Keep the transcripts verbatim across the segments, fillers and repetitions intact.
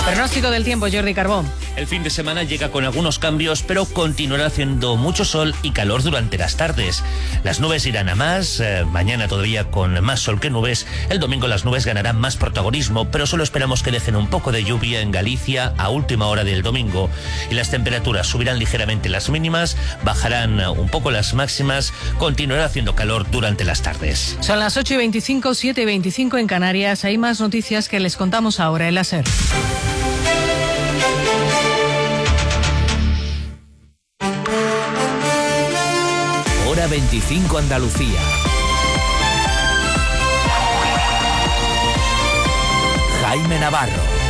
Pronóstico del tiempo, Jordi Carbón. El fin de semana llega con algunos cambios, pero continuará haciendo mucho sol y calor durante las tardes. Las nubes irán a más, eh, mañana todavía con más sol que nubes. El domingo las nubes ganarán más protagonismo, pero solo esperamos que dejen un poco de lluvia en Galicia a última hora del domingo. Y las temperaturas subirán ligeramente las mínimas, bajarán un poco las máximas, continuará haciendo calor durante las tardes. Son las ocho y veinticinco, siete y veinticinco en Canarias. Hay más noticias que les contamos ahora en la SER. Hora veinticinco Andalucía. Jaime Navarro.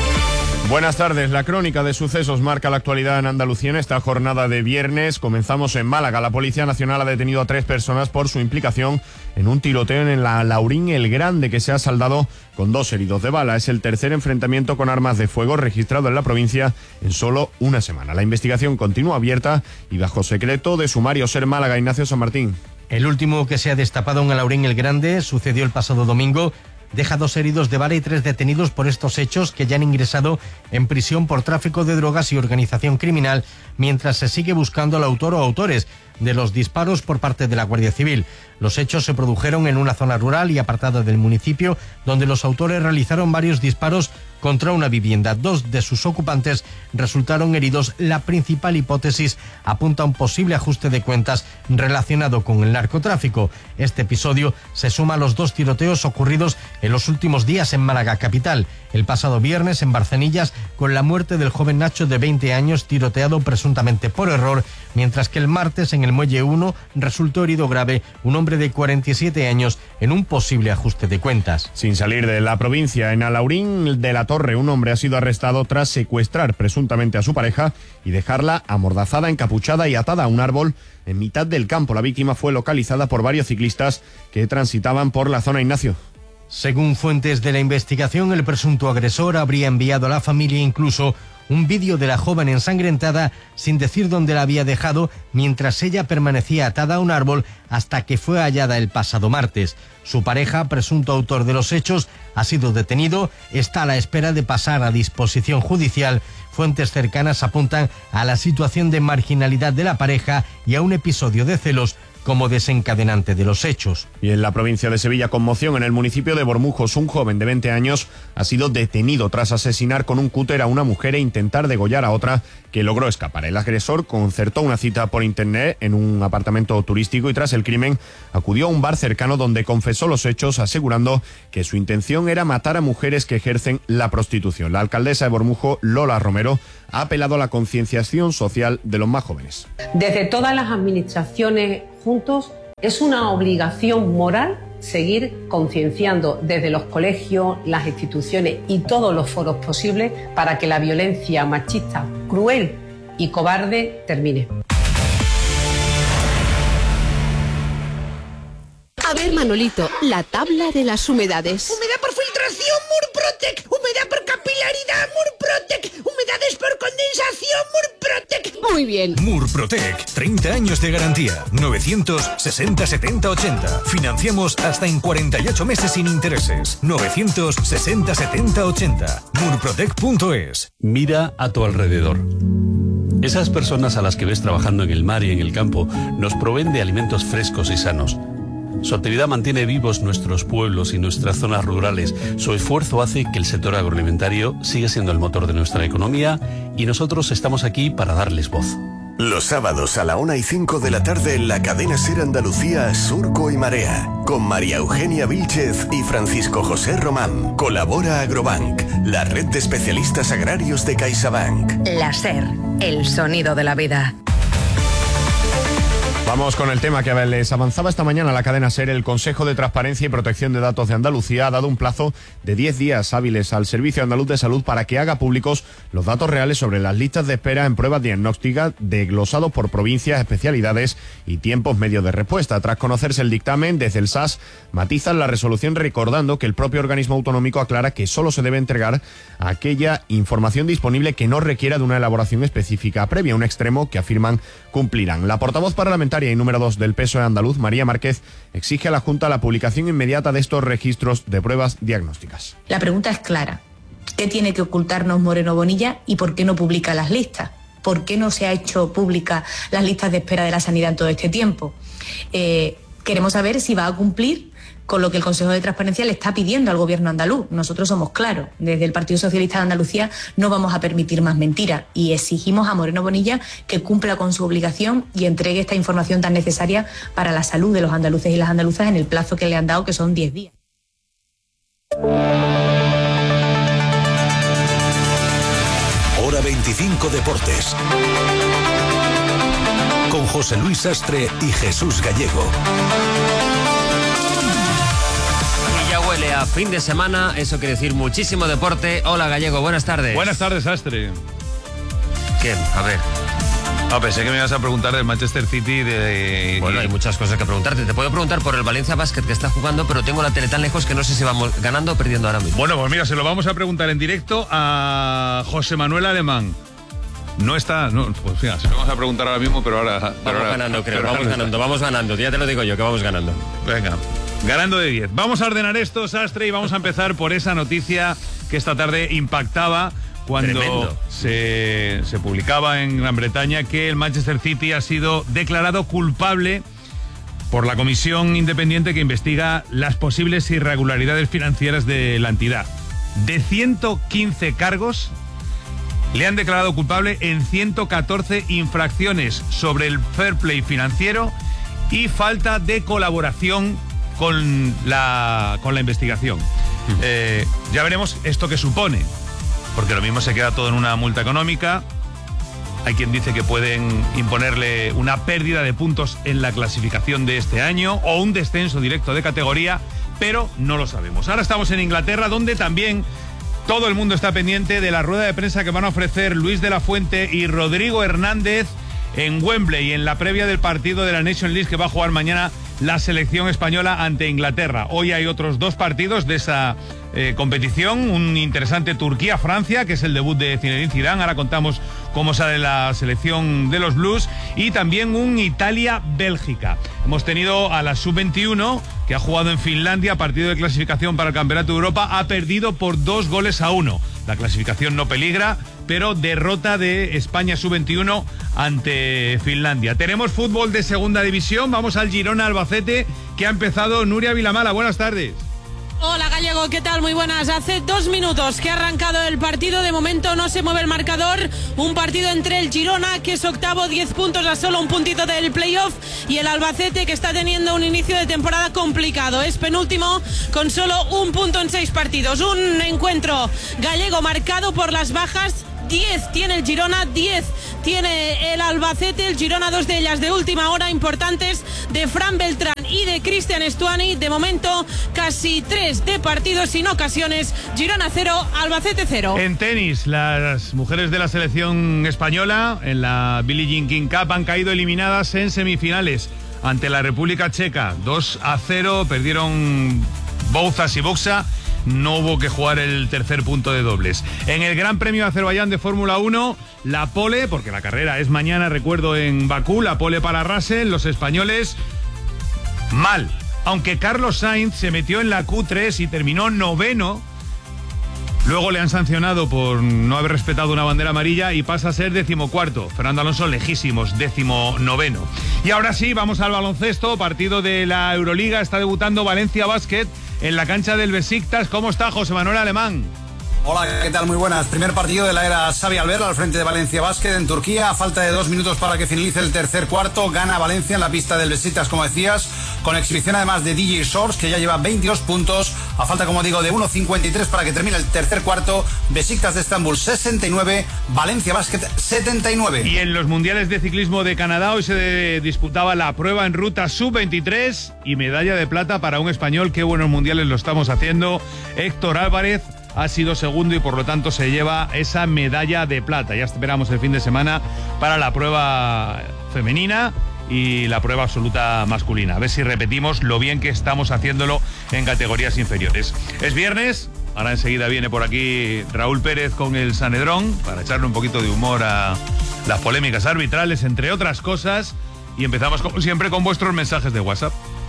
Buenas tardes. La crónica de sucesos marca la actualidad en Andalucía en esta jornada de viernes. Comenzamos en Málaga. La Policía Nacional ha detenido a tres personas por su implicación en un tiroteo en la Laurín el Grande que se ha saldado con dos heridos de bala. Es el tercer enfrentamiento con armas de fuego registrado en la provincia en solo una semana. La investigación continúa abierta y bajo secreto de sumario. SER Málaga, Ignacio San Martín. El último que se ha destapado en Laurín el Grande sucedió el pasado domingo. Deja dos heridos de bala y tres detenidos por estos hechos que ya han ingresado en prisión por tráfico de drogas y organización criminal, mientras se sigue buscando al autor o autores de los disparos por parte de la Guardia Civil. Los hechos se produjeron en una zona rural y apartada del municipio, donde los autores realizaron varios disparos contra una vivienda. Dos de sus ocupantes resultaron heridos. La principal hipótesis apunta a un posible ajuste de cuentas relacionado con el narcotráfico. Este episodio se suma a los dos tiroteos ocurridos en los últimos días en Málaga capital. El pasado viernes en Barcenillas, con la muerte del joven Nacho de veinte años, tiroteado presuntamente por error, mientras que el martes en el Muelle uno resultó herido grave un hombre de cuarenta y siete años en un posible ajuste de cuentas. Sin salir de la provincia, en Alaurín de la Torre, un hombre ha sido arrestado tras secuestrar presuntamente a su pareja y dejarla amordazada, encapuchada y atada a un árbol en mitad del campo. La víctima fue localizada por varios ciclistas que transitaban por la zona. Ignacio. Según fuentes de la investigación, el presunto agresor habría enviado a la familia incluso un vídeo de la joven ensangrentada sin decir dónde la había dejado, mientras ella permanecía atada a un árbol hasta que fue hallada el pasado martes. Su pareja, presunto autor de los hechos, ha sido detenido, está a la espera de pasar a disposición judicial. Fuentes cercanas apuntan a la situación de marginalidad de la pareja y a un episodio de celos como desencadenante de los hechos. Y en la provincia de Sevilla, conmoción en el municipio de Bormujos. Un joven de veinte años ha sido detenido tras asesinar con un cúter a una mujer e intentar degollar a otra que logró escapar. El agresor concertó una cita por internet en un apartamento turístico y tras el crimen acudió a un bar cercano donde confesó los hechos, asegurando que su intención era matar a mujeres que ejercen la prostitución. La alcaldesa de Bormujos, Lola Romero, ha apelado a la concienciación social de los más jóvenes. Desde todas las administraciones juntos, es una obligación moral seguir concienciando desde los colegios, las instituciones y todos los foros posibles para que la violencia machista, cruel y cobarde termine. A ver, Manolito, la tabla de las humedades. Humedad por filtración, Murprotec. Humedad por capilaridad, Murprotec. Humedades por condensación, Murprotec. Muy bien. Murprotec, treinta años de garantía. novecientos sesenta setenta ochenta. Financiamos hasta en cuarenta y ocho meses sin intereses. novecientos sesenta setenta ochenta. murprotec punto es. Mira a tu alrededor. Esas personas a las que ves trabajando en el mar y en el campo nos proveen de alimentos frescos y sanos. Su actividad mantiene vivos nuestros pueblos y nuestras zonas rurales. Su esfuerzo hace que el sector agroalimentario siga siendo el motor de nuestra economía y nosotros estamos aquí para darles voz. Los sábados a la una y cinco de la tarde en la cadena SER Andalucía, Surco y Marea, con María Eugenia Vílchez y Francisco José Román. Colabora Agrobank, la red de especialistas agrarios de CaixaBank. La SER, el sonido de la vida. Vamos con el tema que les avanzaba esta mañana la cadena SER. El Consejo de Transparencia y Protección de Datos de Andalucía ha dado un plazo de diez días hábiles al Servicio Andaluz de Salud para que haga públicos los datos reales sobre las listas de espera en pruebas diagnósticas desglosados por provincias, especialidades y tiempos medios de respuesta. Tras conocerse el dictamen, desde el S A S matizan la resolución recordando que el propio organismo autonómico aclara que solo se debe entregar aquella información disponible que no requiera de una elaboración específica previa, un extremo que afirman cumplirán. La portavoz parlamentaria y número dos del P S O E andaluz, María Márquez, exige a la Junta la publicación inmediata de estos registros de pruebas diagnósticas. La pregunta es clara. ¿Qué tiene que ocultarnos Moreno Bonilla y por qué no publica las listas? ¿Por qué no se ha hecho pública las listas de espera de la sanidad en todo este tiempo? Eh, queremos saber si va a cumplir con lo que el Consejo de Transparencia le está pidiendo al gobierno andaluz. Nosotros somos claros, desde el Partido Socialista de Andalucía no vamos a permitir más mentiras y exigimos a Moreno Bonilla que cumpla con su obligación y entregue esta información tan necesaria para la salud de los andaluces y las andaluzas en el plazo que le han dado, que son diez días. Hora veinticinco Deportes. Con José Luis Sastre y Jesús Gallego. Huele a fin de semana, eso quiere decir muchísimo deporte. Hola Gallego, buenas tardes. Buenas tardes, Sastre. ¿Qué? A ver. No, pensé que me ibas a preguntar del Manchester City de... Bueno, hay muchas cosas que preguntarte. Te puedo preguntar por el Valencia Basket que está jugando, pero tengo la tele tan lejos que no sé si vamos ganando o perdiendo ahora mismo. Bueno, pues mira, se lo vamos a preguntar en directo a José Manuel Alemán. No está, no, pues mira, se lo vamos a preguntar ahora mismo, pero ahora... Pero vamos ahora, ganando, creo, pero vamos ganando, vamos ganando. Ya te lo digo yo, que vamos ganando. Venga. Ganando de diez. Vamos a ordenar esto, Sastre, y vamos a empezar por esa noticia que esta tarde impactaba cuando se, se publicaba en Gran Bretaña que el Manchester City ha sido declarado culpable por la comisión independiente que investiga las posibles irregularidades financieras de la entidad. De ciento quince cargos, le han declarado culpable en ciento catorce infracciones sobre el fair play financiero y falta de colaboración con la, con la investigación. Eh, ya veremos esto que supone, porque lo mismo se queda todo en una multa económica. Hay quien dice que pueden imponerle una pérdida de puntos en la clasificación de este año o un descenso directo de categoría, pero no lo sabemos. Ahora estamos en Inglaterra, donde también todo el mundo está pendiente de la rueda de prensa que van a ofrecer Luis de la Fuente y Rodrigo Hernández en Wembley, en la previa del partido de la Nations League que va a jugar mañana la selección española ante Inglaterra. Hoy hay otros dos partidos de esa eh, competición, un interesante Turquía-Francia, que es el debut de Zinedine Zidane, ahora contamos cómo sale la selección de los Blues, y también un Italia-Bélgica. Hemos tenido a la sub veintiuno, que ha jugado en Finlandia, partido de clasificación para el Campeonato de Europa, ha perdido por dos goles a uno. La clasificación no peligra, pero derrota de España sub veintiuno ante Finlandia. Tenemos fútbol de segunda división, vamos al Girona Albacete, que ha empezado Nuria Vilamala. Buenas tardes. Hola Gallego, ¿qué tal? Muy buenas. Hace dos minutos que ha arrancado el partido, de momento no se mueve el marcador. Un partido entre el Girona, que es octavo, diez puntos a solo un puntito del playoff, y el Albacete, que está teniendo un inicio de temporada complicado. Es penúltimo con solo un punto en seis partidos. Un encuentro Gallego marcado por las bajas. diez tiene el Girona, diez tiene el Albacete. El Girona, dos de ellas de última hora, importantes, de Fran Beltrán y de Cristian Estuani. De momento, casi tres de partidos sin ocasiones. Girona cero, Albacete cero. En tenis, las mujeres de la selección española en la Billie Jean King Cup han caído eliminadas en semifinales ante la República Checa. dos a cero, perdieron Bouzas y Boxa. No hubo que jugar el tercer punto de dobles. En el Gran Premio de Azerbaiyán de Fórmula uno, la pole, porque la carrera es mañana, recuerdo, en Bakú, la pole para Russell, los españoles, mal. Aunque Carlos Sainz se metió en la Q tres y terminó noveno, luego le han sancionado por no haber respetado una bandera amarilla y pasa a ser decimocuarto. Fernando Alonso lejísimos, décimo noveno. Y ahora sí, vamos al baloncesto, partido de la Euroliga, está debutando Valencia Basket en la cancha del Besiktas. ¿Cómo está José Manuel Alemán? Hola, ¿qué tal? Muy buenas. Primer partido de la era Xavi Albert al frente de Valencia Basket en Turquía. A falta de dos minutos para que finalice el tercer cuarto, gana Valencia en la pista del Besiktas, como decías, con exhibición además de D J Source, que ya lleva veintidós puntos. A falta, como digo, de uno cincuenta y tres para que termine el tercer cuarto. Besiktas de Estambul sesenta y nueve, Valencia Basket setenta y nueve. Y en los mundiales de ciclismo de Canadá hoy se disputaba la prueba en ruta sub veintitrés y medalla de plata para un español. Qué buenos mundiales lo estamos haciendo. Héctor Álvarez ha sido segundo y por lo tanto se lleva esa medalla de plata. Ya esperamos el fin de semana para la prueba femenina y la prueba absoluta masculina. A ver si repetimos lo bien que estamos haciéndolo en categorías inferiores. Es viernes, ahora enseguida viene por aquí Raúl Pérez con el Sanedrón para echarle un poquito de humor a las polémicas arbitrales, entre otras cosas. Y empezamos como siempre con vuestros mensajes de WhatsApp.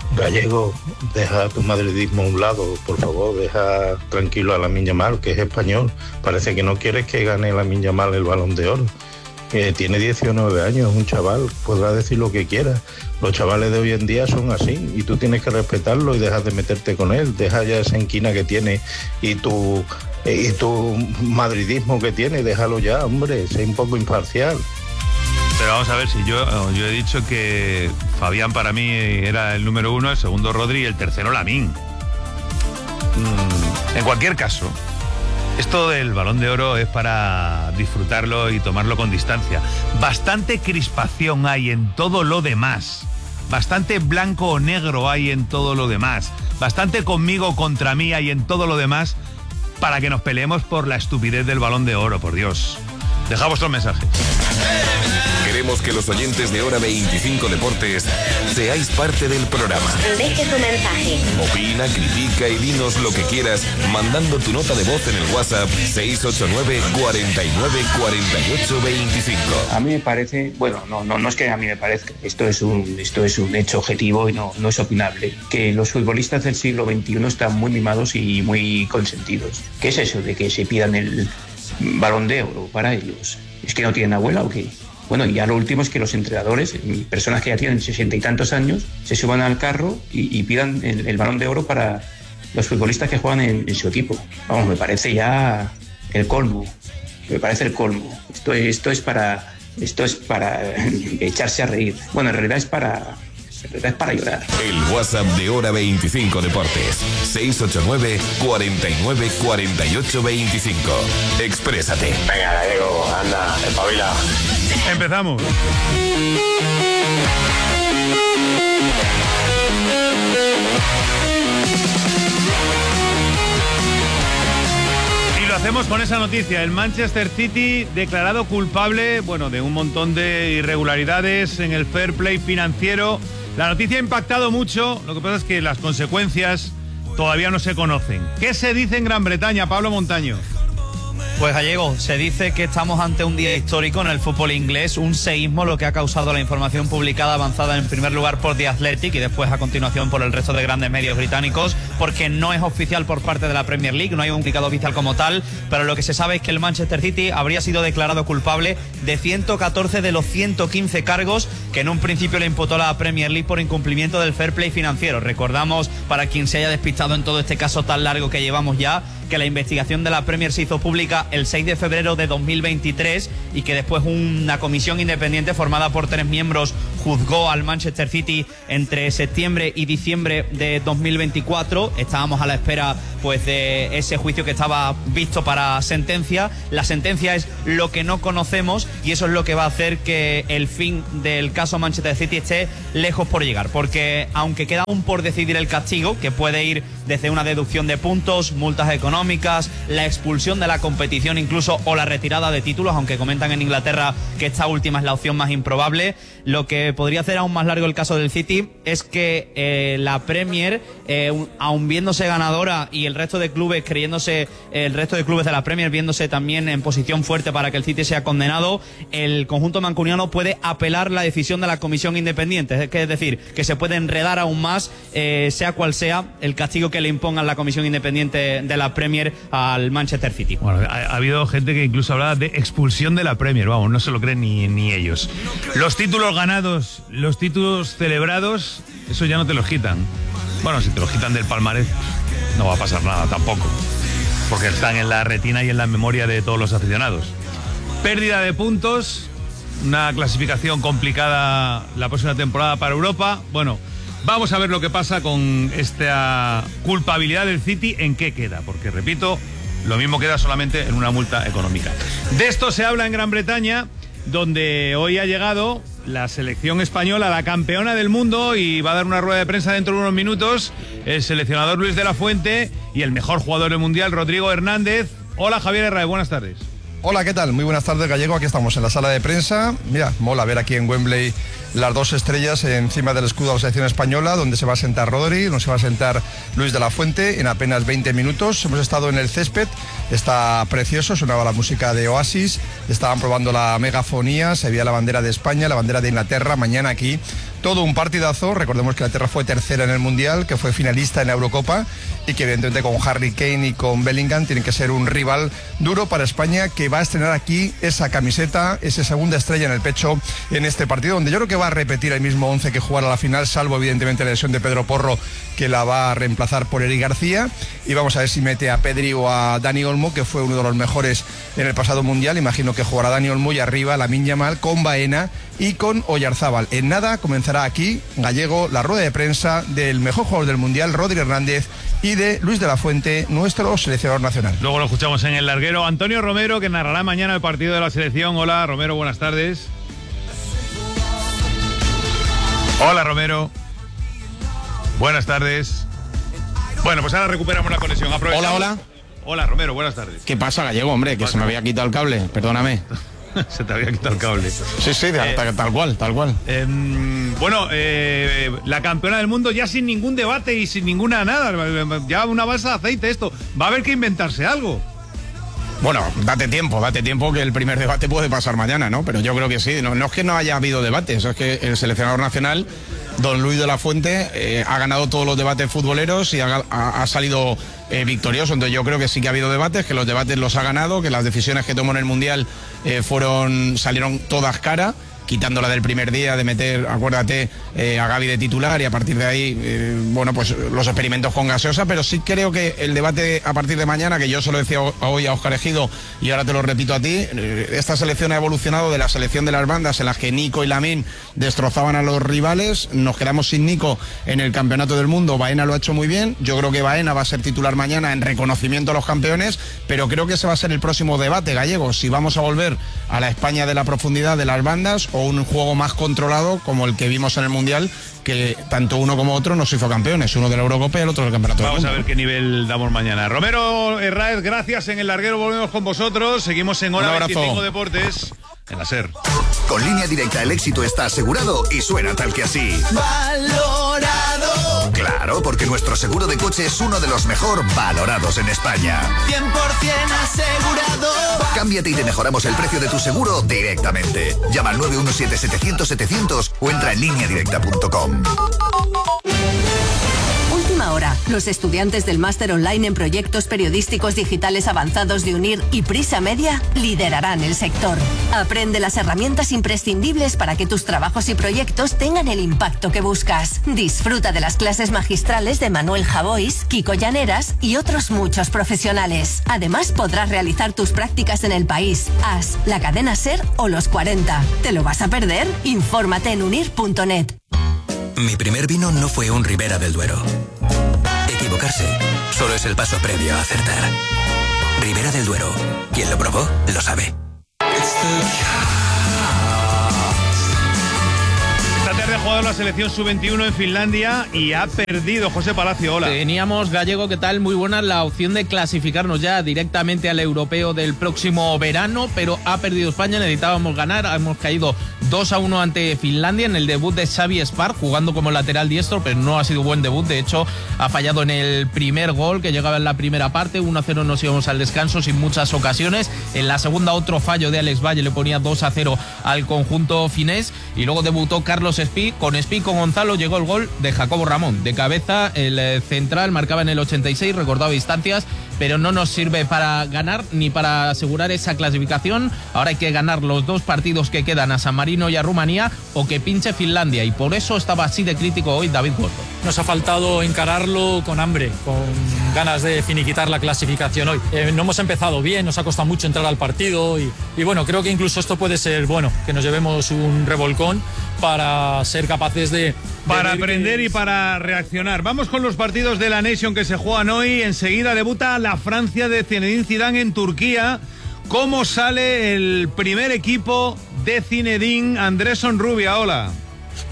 Gallego, deja tu madridismo a un lado, por favor, deja tranquilo a Lamine Yamal, que es español. Parece que no quieres que gane Lamine Yamal el Balón de Oro. Eh, tiene diecinueve años, es un chaval, podrá decir lo que quiera. Los chavales de hoy en día son así y tú tienes que respetarlo y dejar de meterte con él. Deja ya esa inquina que tiene y tu, y tu madridismo que tiene, déjalo ya, hombre, sé un poco imparcial. Pero vamos a ver, si yo, yo he dicho que Fabián para mí era el número uno, el segundo Rodri y el tercero Lamine. Mm, en cualquier caso, esto del Balón de Oro es para disfrutarlo y tomarlo con distancia. Bastante crispación hay en todo lo demás. Bastante blanco o negro hay en todo lo demás. Bastante conmigo contra mí hay en todo lo demás para que nos peleemos por la estupidez del Balón de Oro, por Dios. Deja vuestros mensajes. Queremos que los oyentes de Hora veinticinco Deportes seáis parte del programa. Deje tu mensaje. Opina, critica y dinos lo que quieras mandando tu nota de voz en el WhatsApp seis ocho nueve, cuarenta y nueve, cuarenta y ocho, veinticinco. A mí me parece, bueno, no, no, no es que a mí me parezca, esto es un, esto es un hecho objetivo y no, no es opinable, que los futbolistas del siglo veintiuno están muy mimados y muy consentidos. ¿Qué es eso de que se pidan el Balón de Oro para ellos? ¿Es que no tienen abuela o qué? Bueno, y ya lo último es que los entrenadores, personas que ya tienen sesenta y tantos años, se suban al carro y, y pidan el, el Balón de Oro para los futbolistas que juegan en, en su equipo. Vamos, me parece ya el colmo. Me parece el colmo. Esto, esto es para, esto es para echarse a reír. Bueno, en realidad es para, en realidad es para llorar. El WhatsApp de Hora veinticinco Deportes, seis ocho nueve, cuarenta y nueve, cuarenta y ocho, veinticinco. Exprésate. Venga, Gallego, anda, espabila. Empezamos. Y lo hacemos con esa noticia. El Manchester City declarado culpable, bueno, de un montón de irregularidades en el fair play financiero. La noticia ha impactado mucho, lo que pasa es que las consecuencias todavía no se conocen. ¿Qué se dice en Gran Bretaña, Pablo Montaño? Pues Gallego, se dice que estamos ante un día histórico en el fútbol inglés, un seísmo, lo que ha causado la información publicada avanzada en primer lugar por The Athletic y después a continuación por el resto de grandes medios británicos, porque no es oficial por parte de la Premier League, no hay un comunicado oficial como tal, pero lo que se sabe es que el Manchester City habría sido declarado culpable de ciento catorce de los ciento quince cargos que en un principio le imputó la Premier League por incumplimiento del fair play financiero. Recordamos, para quien se haya despistado en todo este caso tan largo que llevamos ya, que la investigación de la Premier se hizo pública el seis de febrero de dos mil veintitrés y que después una comisión independiente formada por tres miembros juzgó al Manchester City entre septiembre y diciembre de dos mil veinticuatro. Estábamos a la espera pues de ese juicio que estaba visto para sentencia. La sentencia es lo que no conocemos y eso es lo que va a hacer que el fin del caso Manchester City esté lejos por llegar, porque aunque queda aún por decidir el castigo, que puede ir desde una deducción de puntos, multas económicas, la expulsión de la competición incluso o la retirada de títulos, aunque comentan en Inglaterra que esta última es la opción más improbable, lo que podría hacer aún más largo el caso del City es que eh, la Premier, eh, aun viéndose ganadora y el resto de clubes creyéndose, el resto de clubes de la Premier viéndose también en posición fuerte para que el City sea condenado, el conjunto mancuniano puede apelar la decisión de la comisión independiente, es decir, que se puede enredar aún más, eh, sea cual sea el castigo que le impongan la comisión independiente de la Premier al Manchester City. Bueno, ha, ha habido gente que incluso hablaba de expulsión de la Premier, vamos, no se lo creen ni, ni ellos. Los títulos ganados, los títulos celebrados, eso ya no te los quitan. Bueno, si te los quitan del palmarés, no va a pasar nada tampoco, porque están en la retina y en la memoria de todos los aficionados. Pérdida de puntos, una clasificación complicada la próxima temporada para Europa. Bueno, vamos a ver lo que pasa con esta culpabilidad del City, en qué queda, porque repito, lo mismo queda solamente en una multa económica. De esto se habla en Gran Bretaña, donde hoy ha llegado la selección española, la campeona del mundo, y va a dar una rueda de prensa dentro de unos minutos el seleccionador Luis de la Fuente y el mejor jugador del mundial, Rodrigo Hernández. Hola, Javier Herrera, buenas tardes. Hola, ¿qué tal? Muy buenas tardes, Gallego. Aquí estamos en la sala de prensa. Mira, mola ver aquí en Wembley las dos estrellas encima del escudo de la selección española, donde se va a sentar Rodri, donde se va a sentar Luis de la Fuente en apenas veinte minutos. Hemos estado en el césped está precioso, sonaba la música de Oasis, estaban probando la megafonía, se veía la bandera de España, la bandera de Inglaterra, mañana aquí todo un partidazo. Recordemos que Inglaterra fue tercera en el Mundial, que fue finalista en la Eurocopa y que evidentemente con Harry Kane y con Bellingham tienen que ser un rival duro para España, que va a estrenar aquí esa camiseta, esa segunda estrella en el pecho en este partido, donde yo creo que va a repetir el mismo once que jugara la final, salvo evidentemente la lesión de Pedro Porro, que la va a reemplazar por Eric García, y vamos a ver si mete a Pedri o a Dani Olmo, que fue uno de los mejores en el pasado Mundial. Imagino que jugará Dani Olmo y arriba Lamine Yamal con Baena y con Oyarzábal. En nada comenzará aquí, Gallego, la rueda de prensa del mejor jugador del Mundial, Rodri Hernández, y de Luis de la Fuente, nuestro seleccionador nacional. Luego lo escuchamos en el larguero. Antonio Romero, que narrará mañana el partido de la selección. Hola, Romero, buenas tardes. Hola, Romero. Buenas tardes. Bueno, pues ahora recuperamos la conexión. Hola, hola. Hola, Romero, buenas tardes. ¿Qué pasa, Gallego? Hombre, que se me había quitado el cable, perdóname. Se te había quitado el cable. Sí, sí, eh, tal, tal cual, tal cual. Eh, bueno, eh, la campeona del mundo ya sin ningún debate y sin ninguna nada. Ya una balsa de aceite esto. Va a haber que inventarse algo. Bueno, date tiempo, date tiempo, que el primer debate puede pasar mañana, ¿no? Pero yo creo que sí. No, no es que no haya habido debates, es que el seleccionador nacional, don Luis de la Fuente, eh, ha ganado todos los debates futboleros y ha, ha, ha salido eh, victorioso. Entonces yo creo que sí que ha habido debates, que los debates los ha ganado, que las decisiones que tomó en el Mundial eh, fueron salieron todas caras, quitándola del primer día de meter, acuérdate, eh, a Gavi de titular, y a partir de ahí, eh, bueno, pues los experimentos con gaseosa. Pero sí creo que el debate a partir de mañana, que yo se lo decía hoy a Óscar Ejido y ahora te lo repito a ti, eh, esta selección ha evolucionado de la selección de las bandas en las que Nico y Lamine destrozaban a los rivales. Nos quedamos sin Nico en el Campeonato del Mundo. Baena lo ha hecho muy bien. Yo creo que Baena va a ser titular mañana en reconocimiento a los campeones, pero creo que ese va a ser el próximo debate, Gallego, si vamos a volver a la España de la profundidad de las bandas o un juego más controlado como el que vimos en el Mundial, que tanto uno como otro nos hizo campeones, uno de la Eurocopa y el otro del Campeonato del Mundo. Vamos a ver qué nivel damos mañana. Romero Herráez, gracias. En el larguero volvemos con vosotros. Seguimos en Hora veinticinco Deportes en la SER. Con Línea Directa el éxito está asegurado y suena tal que así. ¡Valorado! Claro, porque nuestro seguro de coche es uno de los mejor valorados en España. cien por ciento asegurado. Cámbiate y te mejoramos el precio de tu seguro directamente. Llama al nueve uno siete setecientos setecientos o entra en línea directa punto com. Última hora. Los estudiantes del máster online en proyectos periodísticos digitales avanzados de UNIR y Prisa Media liderarán el sector. Aprende las herramientas imprescindibles para que tus trabajos y proyectos tengan el impacto que buscas. Disfruta de las clases magistrales de Manuel Javois, Kiko Llaneras y otros muchos profesionales. Además, podrás realizar tus prácticas en el país, A S, la cadena SER o los cuarenta. ¿Te lo vas a perder? Infórmate en unir punto net. Mi primer vino no fue un Ribera del Duero. Equivocarse solo es el paso previo a acertar. Ribera del Duero. Quien lo probó, lo sabe. Esta tarde ha jugado la selección sub veintiuno en Finlandia y ha perdido. José Palacio, hola. Teníamos, Gallego, ¿qué tal? Muy buena la opción de clasificarnos ya directamente al europeo del próximo verano, pero ha perdido España, necesitábamos ganar, hemos caído dos a uno ante Finlandia en el debut de Xavi Espar, jugando como lateral diestro, pero no ha sido buen debut. De hecho, ha fallado en el primer gol que llegaba en la primera parte, uno a cero nos íbamos al descanso sin muchas ocasiones. En la segunda, otro fallo de Alex Valle le ponía dos a cero al conjunto finés, y luego debutó Carlos Espí. Con Espí, con Gonzalo, llegó el gol de Jacobo Ramón. De cabeza, el central marcaba en el ochenta y seis, recortaba distancias, pero no nos sirve para ganar ni para asegurar esa clasificación. Ahora hay que ganar los dos partidos que quedan a San Marino y a Rumanía, o que pinche Finlandia, y por eso estaba así de crítico hoy David Gordo. Nos ha faltado encararlo con hambre, con ganas de finiquitar la clasificación hoy. Eh, no hemos empezado bien, nos ha costado mucho entrar al partido y, y bueno, creo que incluso esto puede ser bueno, que nos llevemos un revolcón para ser capaces de... de para aprender que... y para reaccionar. Vamos con los partidos de la Nation que se juegan hoy. Enseguida debuta la Francia de Zinedine Zidane en Turquía. ¿Cómo sale el primer equipo de Zinedine? Andrés Sonrubia, hola.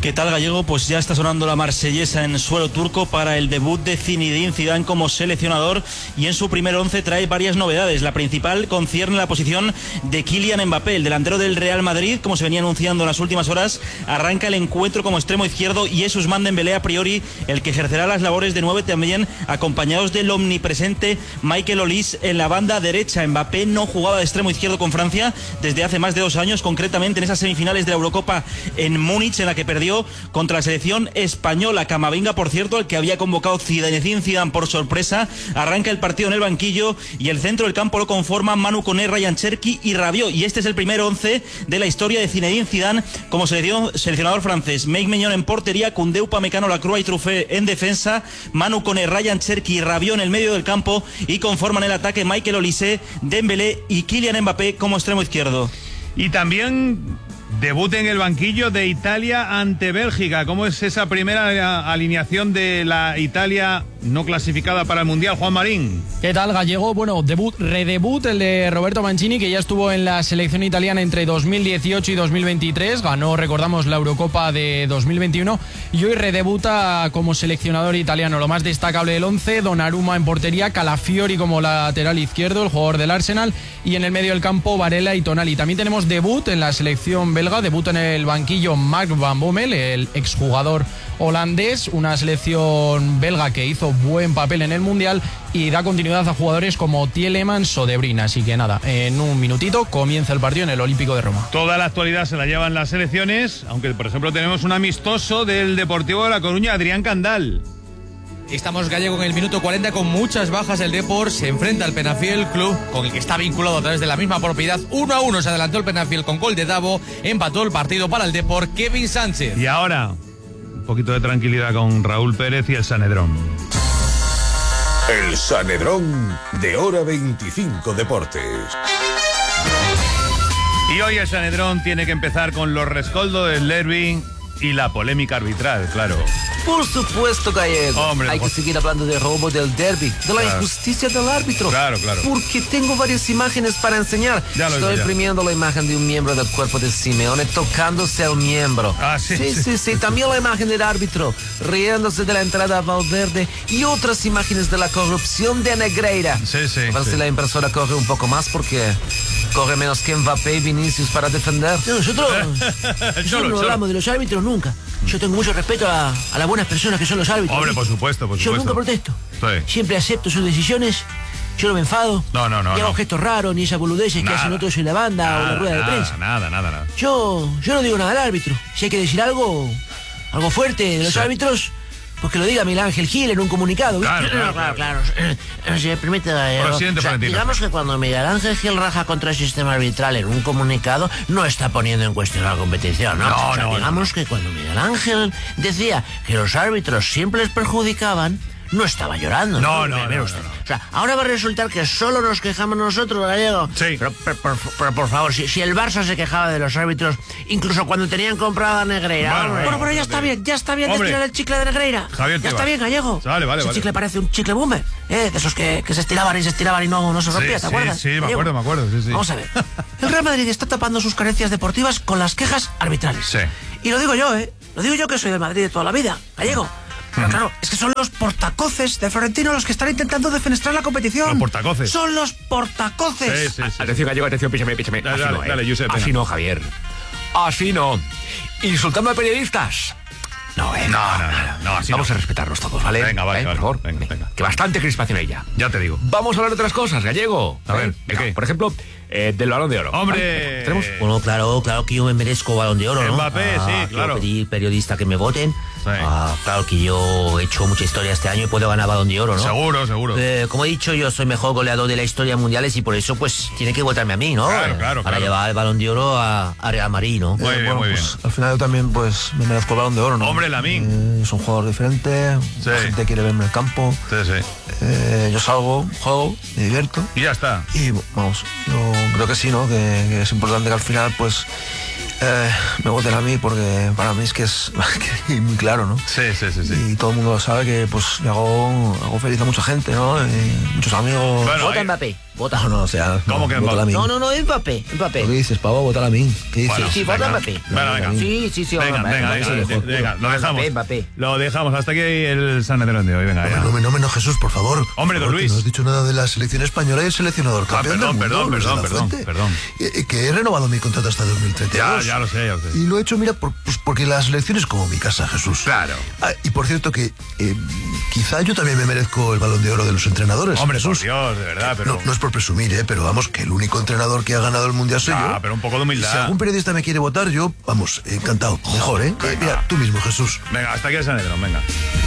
¿Qué tal, Gallego? Pues ya está sonando la marsellesa en suelo turco para el debut de Zinedine Zidane como seleccionador, y en su primer once trae varias novedades. La principal concierne la posición de Kylian Mbappé, el delantero del Real Madrid, como se venía anunciando en las últimas horas. Arranca el encuentro como extremo izquierdo y es Ousmane Dembélé a priori el que ejercerá las labores de nueve, también acompañados del omnipresente Michael Olise en la banda derecha. Mbappé no jugaba de extremo izquierdo con Francia desde hace más de dos años, concretamente en esas semifinales de la Eurocopa en Múnich, en la que perdió contra la selección española. Camavinga, por cierto, el que había convocado Zinedine Zidane por sorpresa, arranca el partido en el banquillo, y el centro del campo lo conforman Manu Koné, Ryan Cherki y Rabiot, y este es el primer once de la historia de Zinedine Zidane como seleccionador francés. Meik Maignan en portería, Koundé, Upamecano, Lacroix y Truffé en defensa, Manu Koné, Ryan Cherki y Rabiot en el medio del campo, y conforman el ataque Michael Olise, Dembélé y Kylian Mbappé como extremo izquierdo. Y también debut en el banquillo de Italia ante Bélgica. ¿Cómo es esa primera alineación de la Italia no clasificada para el Mundial, Juan Marín? ¿Qué tal, Gallego? Bueno, debut, redebut el de Roberto Mancini, que ya estuvo en la selección italiana entre dos mil dieciocho y dos mil veintitrés, ganó, recordamos, la Eurocopa de dos mil veintiuno, y hoy redebuta como seleccionador italiano. Lo más destacable del once: Donnarumma en portería, Calafiori como lateral izquierdo, el jugador del Arsenal, y en el medio del campo Varela y Tonali. También tenemos debut en la selección belga, debut en el banquillo Mark Van Bommel, el exjugador holandés, una selección belga que hizo buen papel en el Mundial y da continuidad a jugadores como Tielemans o De Bruyne. Así que nada, en un minutito comienza el partido en el Olímpico de Roma. Toda la actualidad se la llevan las selecciones, aunque por ejemplo tenemos un amistoso del Deportivo de La Coruña, Adrián Candal. Estamos, Gallego, en el minuto cuarenta con muchas bajas. El Depor se enfrenta al Penafiel, club con el que está vinculado a través de la misma propiedad. Uno a uno se adelantó el Penafiel con gol de Davo. Empató el partido para el Depor Kevin Sánchez. Y ahora, un poquito de tranquilidad con Raúl Pérez y el Sanedrón. El Sanedrón de Hora veinticinco Deportes. Y hoy el Sanedrón tiene que empezar con los rescoldos del derbi y la polémica arbitral, claro. Por supuesto, Gallego. Hombre, Hay por... que seguir hablando del robo del derby, de la claro. injusticia del árbitro. Claro, claro. Porque tengo varias imágenes para enseñar. Ya lo Estoy ya. imprimiendo la imagen de un miembro del cuerpo de Simeone tocándose al miembro. Ah, sí, sí, sí, sí, sí. También la imagen del árbitro riéndose de la entrada a Valverde y otras imágenes de la corrupción de Negreira. Sí, sí. A ver sí. si la impresora corre un poco más, porque corre menos que Mbappé y Vinicius para defender. No, nosotros, nosotros Cholo, no cholo. hablamos de los árbitros nunca. Yo tengo mucho respeto a, a las buenas personas que son los árbitros. Hombre, ¿sí? por supuesto, por Yo supuesto. nunca protesto. Sí. Siempre acepto sus decisiones. Yo no me enfado. No, no, no. Ni hago no. gestos raros, ni esas boludeces Nada. que hacen otros en la banda Nada, o en la rueda nada, de prensa. Nada, nada, nada. Yo, yo no digo nada al árbitro. Si hay que decir algo, algo fuerte de los Sí. árbitros, pues que lo diga Miguel Ángel Gil en un comunicado. ¿viste? Claro, claro, claro, claro. Eh, Si me permite, Gallego, Presidente o sea, Florentino. digamos que cuando Miguel Ángel Gil raja contra el sistema arbitral en un comunicado, no está poniendo en cuestión la competición, ¿no? No, O sea, no, digamos que cuando Miguel Ángel decía que los árbitros siempre les perjudicaban, no estaba llorando. No, no, Mire no, usted. no, no. O sea, ahora va a resultar que solo nos quejamos nosotros, Gallego. Sí. Pero, pero, pero, pero, por favor, si, si el Barça se quejaba de los árbitros, incluso cuando tenían comprada a Negreira. Bueno, hombre. Bueno, pero ya está bien, ya está bien de Hombre. tirar el chicle de Negreira. Javier ya Tebas. está bien, Gallego. Vale, vale, Ese vale. chicle parece un chicle boomer, ¿eh? De esos que, que se estiraban y se estiraban y no, no se Sí, rompía, ¿te sí, acuerdas? sí, me Gallego? acuerdo, me acuerdo, sí, sí. Vamos a ver. El Real Madrid está tapando sus carencias deportivas con las quejas arbitrales. Sí. Y lo digo yo, ¿eh? Lo digo yo que soy del Madrid de toda la vida, Gallego. Pero claro, es que son los portacoces de Florentino los que están intentando defenestrar la competición. Los portacoces. Son los portacoces. Sí, sí, sí. Atención, Gallego, atención, píchame, píchame. Dale, Así dale, no, ¿eh? dale, Josep, Así venga. no, Javier. Así no. Insultando a periodistas. No, eh. No, no, no, no, así Vamos no. a respetarnos todos, ¿vale? Venga, vale, ¿Eh? vale. Por favor. Venga, venga. Que bastante crispación hay ya. Ya te digo. Vamos a hablar de otras cosas, Gallego. A ver, ¿eh? ¿de Venga, qué? por ejemplo, eh, del Balón de Oro. Hombre. ¿Vale? ¿Tenemos? Bueno, claro, claro que yo me merezco Balón de Oro, ¿no? Mbappé, sí, Ah, claro. Quiero pedir periodista que me voten. Sí. Ah, claro que yo he hecho mucha historia este año y puedo ganar Balón de Oro, ¿no? Seguro, seguro. Eh, como he dicho, yo soy mejor goleador de la historia mundiales y por eso, pues, tiene que votarme a mí, ¿no? Claro, claro, Para claro. llevar el Balón de Oro a, a Real Madrid, ¿no? Muy bien, muy bien. Al final yo también pues me merezco el Balón de Oro, ¿no? Hombre, Lamine. Eh, es un jugador diferente, Sí. la gente quiere verme en el campo. Sí, sí. Eh, yo salgo, juego, me divierto. Y ya está. Y vamos, yo creo que sí, ¿no? Que, que es importante que al final, pues, Eh, me voten a mí porque para mí es que es muy claro, ¿no? Sí, sí, sí, sí. Y todo el mundo sabe que pues me hago, hago feliz a mucha gente, ¿no? Y muchos amigos. Bueno, vota Mbappé. Vota. No, no, o sea. ¿Cómo no, que vota a mí. No, no, no, Mbappé. Mbappé. ¿Qué dices, pavo? Vota a mí. ¿Qué dices? Bueno, Sí, sí, vota Mbappé. Bueno, venga. Sí, sí, sí, Venga, vota venga, Mbappé. venga, venga, venga, lo dejamos. Mbappé, Mbappé. Lo dejamos. Hasta aquí el San Nedrón de hoy. Venga, ya. No me, no me enojes, Jesús, por favor. Hombre, don Por favor, Luis. que No has dicho nada de la selección española y el seleccionador Ah, campeón perdón, del mundo, perdón, Luis de perdón, la perdón, Fuente. perdón. Eh, Que he renovado mi contrato hasta dos mil treinta y dos. Ya, ya lo sé, ya lo sé. Y lo he hecho, mira, por- pues porque la selección es como mi casa, Jesús. Claro. Ah, y por cierto que eh, quizá yo también me merezco el balón de oro de los entrenadores. Hombre, por Jesús. Dios, de verdad, pero... No, no es por presumir, ¿eh? Pero vamos, que el único entrenador que ha ganado el Mundial soy Ah, yo. pero un poco de humildad. Si algún periodista me quiere votar, yo, vamos, encantado. Mejor, ¿eh? Eh, Mira, tú mismo, Jesús. Venga, hasta aquí el San Nedrón, venga.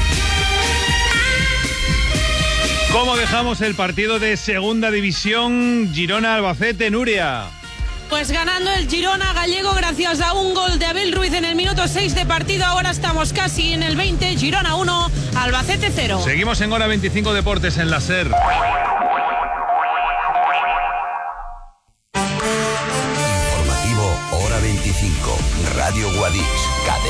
¿Cómo dejamos el partido de Segunda División Girona-Albacete, Nuria? Pues ganando el Girona gallego gracias a un gol de Abel Ruiz en el minuto seis de partido. Ahora estamos casi en el veinte. Girona uno, Albacete cero. Seguimos en Hora veinticinco Deportes en la SER. Informativo Hora veinticinco. Radio Guadix.